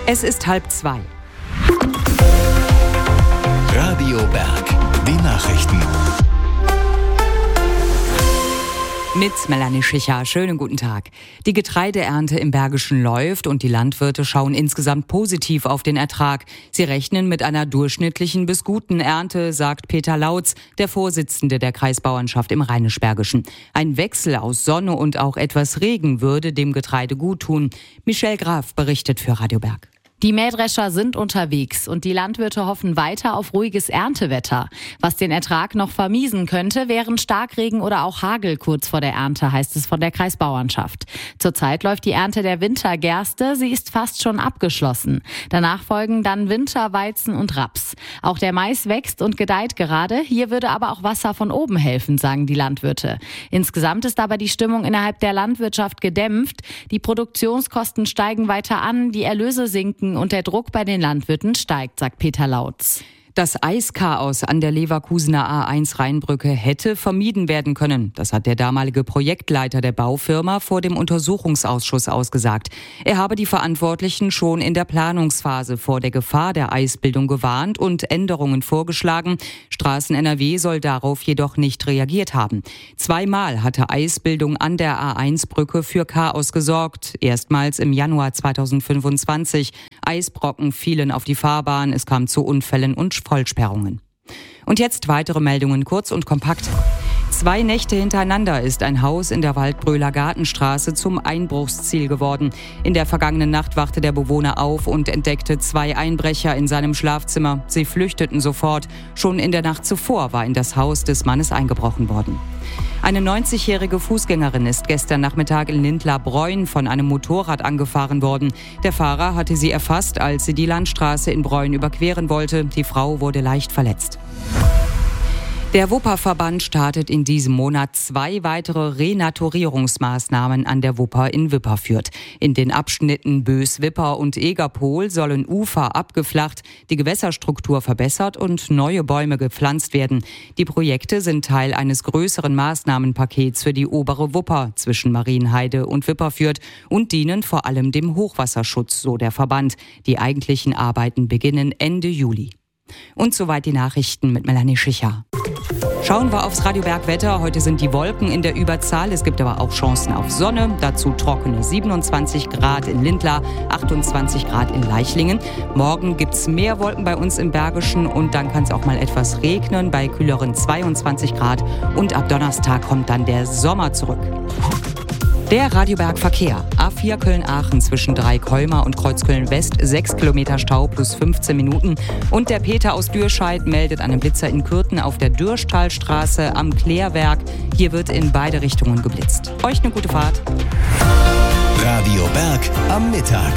Es ist 1:30. Radio Berg, die Nachrichten. Mit Melanie Schicher. Schönen guten Tag. Die Getreideernte im Bergischen läuft und die Landwirte schauen insgesamt positiv auf den Ertrag. Sie rechnen mit einer durchschnittlichen bis guten Ernte, sagt Peter Lautz, der Vorsitzende der Kreisbauernschaft im Rheinisch-Bergischen. Ein Wechsel aus Sonne und auch etwas Regen würde dem Getreide guttun. Michelle Graf berichtet für Radio Berg. Die Mähdrescher sind unterwegs und die Landwirte hoffen weiter auf ruhiges Erntewetter. Was den Ertrag noch vermiesen könnte, wären Starkregen oder auch Hagel kurz vor der Ernte, heißt es von der Kreisbauernschaft. Zurzeit läuft die Ernte der Wintergerste, sie ist fast schon abgeschlossen. Danach folgen dann Winterweizen und Raps. Auch der Mais wächst und gedeiht gerade, hier würde aber auch Wasser von oben helfen, sagen die Landwirte. Insgesamt ist aber die Stimmung innerhalb der Landwirtschaft gedämpft. Die Produktionskosten steigen weiter an, die Erlöse sinken und der Druck bei den Landwirten steigt, sagt Peter Lautz. Das Eischaos an der Leverkusener A1 Rheinbrücke hätte vermieden werden können. Das hat der damalige Projektleiter der Baufirma vor dem Untersuchungsausschuss ausgesagt. Er habe die Verantwortlichen schon in der Planungsphase vor der Gefahr der Eisbildung gewarnt und Änderungen vorgeschlagen. Straßen NRW soll darauf jedoch nicht reagiert haben. 2-mal hatte Eisbildung an der A1-Brücke für Chaos gesorgt. Erstmals im Januar 2025. Eisbrocken fielen auf die Fahrbahn, es kam zu Unfällen und Vollsperrungen. Und jetzt weitere Meldungen, kurz und kompakt. 2 Nächte hintereinander ist ein Haus in der Waldbröler Gartenstraße zum Einbruchsziel geworden. In der vergangenen Nacht wachte der Bewohner auf und entdeckte 2 Einbrecher in seinem Schlafzimmer. Sie flüchteten sofort. Schon in der Nacht zuvor war in das Haus des Mannes eingebrochen worden. Eine 90-jährige Fußgängerin ist gestern Nachmittag in Lindlar-Bräun von einem Motorrad angefahren worden. Der Fahrer hatte sie erfasst, als sie die Landstraße in Bräun überqueren wollte. Die Frau wurde leicht verletzt. Der Wupperverband startet in diesem Monat 2 weitere Renaturierungsmaßnahmen an der Wupper in Wipperfürth. In den Abschnitten Bös-Wipper und Egerpol sollen Ufer abgeflacht, die Gewässerstruktur verbessert und neue Bäume gepflanzt werden. Die Projekte sind Teil eines größeren Maßnahmenpakets für die obere Wupper zwischen Marienheide und Wipperfürth und dienen vor allem dem Hochwasserschutz, so der Verband. Die eigentlichen Arbeiten beginnen Ende Juli. Und soweit die Nachrichten mit Melanie Schicher. Schauen wir aufs Radio Berg Wetter. Heute sind die Wolken in der Überzahl. Es gibt aber auch Chancen auf Sonne. Dazu trockene 27 Grad in Lindlar, 28 Grad in Leichlingen. Morgen gibt's mehr Wolken bei uns im Bergischen und dann kann es auch mal etwas regnen bei kühleren 22 Grad. Und ab Donnerstag kommt dann der Sommer zurück. Der Radio Berg Verkehr. A4 Köln-Aachen zwischen Dreikolmer und Kreuzköln-West 6 Kilometer Stau plus 15 Minuten. Und der Peter aus Dürscheid meldet einen Blitzer in Kürten auf der Dürsttalstraße am Klärwerk. Hier wird in beide Richtungen geblitzt. Euch eine gute Fahrt. Radio Berg am Mittag.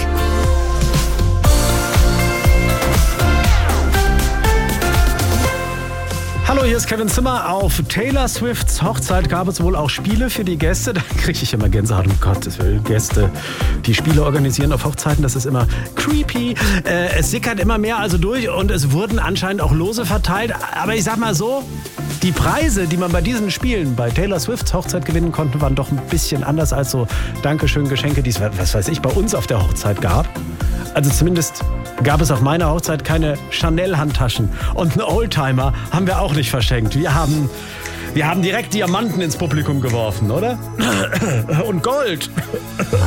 Hallo, hier ist Kevin Zimmer. Auf Taylor Swifts Hochzeit gab es wohl auch Spiele für die Gäste. Da kriege ich immer Gänsehaut, um Gottes Willen. Gäste, die Spiele organisieren auf Hochzeiten, das ist immer creepy. Es sickert immer mehr also durch und es wurden anscheinend auch Lose verteilt. Aber ich sag mal so, die Preise, die man bei diesen Spielen bei Taylor Swifts Hochzeit gewinnen konnte, waren doch ein bisschen anders als so Dankeschön-Geschenke, die es, was weiß ich, bei uns auf der Hochzeit gab. Also zumindest gab es auf meiner Hochzeit keine Chanel-Handtaschen. Und einen Oldtimer haben wir auch nicht verschenkt. Wir haben direkt Diamanten ins Publikum geworfen, oder? Und Gold.